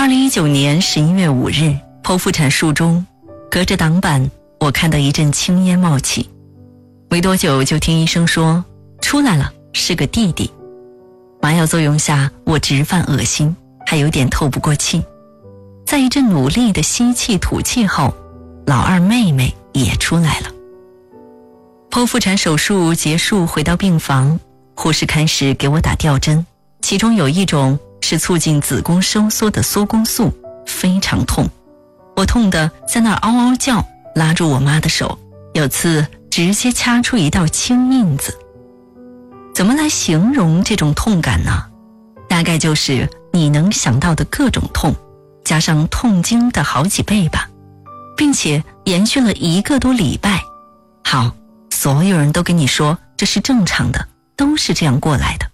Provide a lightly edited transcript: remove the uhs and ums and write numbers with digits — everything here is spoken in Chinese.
2019年11月5日，剖腹产术中，隔着挡板，我看到一阵青烟冒起，没多久就听医生说出来了，是个弟弟。麻药作用下，我直犯恶心，还有点透不过气。在一阵努力的吸气吐气后，老二妹妹也出来了。剖腹产手术结束，回到病房，护士开始给我打吊针，其中有一种是促进子宫收缩的缩宫素，非常痛。我痛得在那儿嗷嗷叫，拉住我妈的手，有次直接掐出一道青印子。怎么来形容这种痛感呢？大概就是你能想到的各种痛，加上痛经的好几倍吧，并且延续了1个多礼拜。好，所有人都跟你说这是正常的，都是这样过来的。